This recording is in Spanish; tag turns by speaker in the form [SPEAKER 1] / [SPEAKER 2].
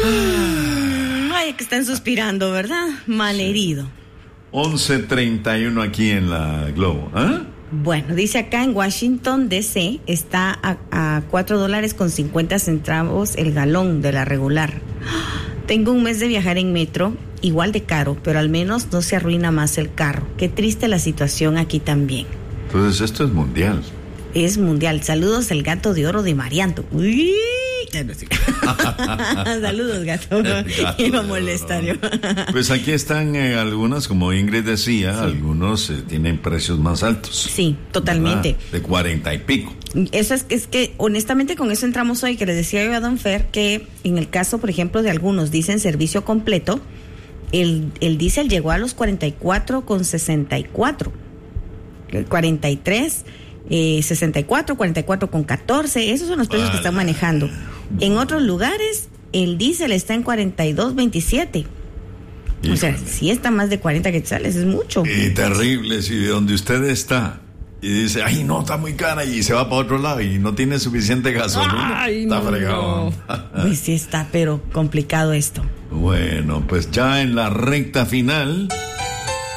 [SPEAKER 1] Vaya que están suspirando, ¿verdad? Malherido.
[SPEAKER 2] 11:31 aquí en la Globo.
[SPEAKER 1] Bueno, dice acá en Washington, D.C., está a $4.50 el galón de la regular. Tengo un mes de viajar en metro, igual de caro, pero al menos no se arruina más el carro. Qué triste la situación aquí también.
[SPEAKER 2] Entonces esto es mundial.
[SPEAKER 1] Es mundial. Saludos, el gato de oro de Marianto. Uy, saludos, gato. Iba a molestar yo.
[SPEAKER 2] Pues aquí están algunas, como Ingrid decía, sí. Algunos tienen precios más altos.
[SPEAKER 1] Sí, totalmente.
[SPEAKER 2] ¿Verdad? De 40 y pico.
[SPEAKER 1] Eso es que honestamente con eso entramos hoy, que le decía yo a don Fer que en el caso, por ejemplo, de algunos dicen servicio completo, el diésel llegó a los 44,64, 43, 64, 44,14, esos son los precios que están manejando. En otros lugares el diésel está en 42.27. O sea, si está más de 40 quetzales, es mucho.
[SPEAKER 2] Y terrible, si de donde usted está y dice, ay, no, está muy cara, y se va para otro lado y no tiene suficiente gasolina.
[SPEAKER 1] Ay,
[SPEAKER 2] está
[SPEAKER 1] no,
[SPEAKER 2] fregado.
[SPEAKER 1] No. Pues sí está, pero complicado esto.
[SPEAKER 2] Bueno, pues ya en la recta final.